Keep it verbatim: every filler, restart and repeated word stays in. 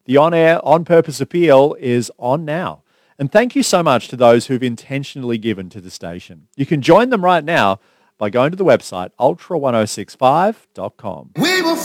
The on-air, on-purpose appeal is on now. And thank you so much to those who've intentionally given to the station. You can join them right now by going to the website ultra ten sixty-five dot com. We will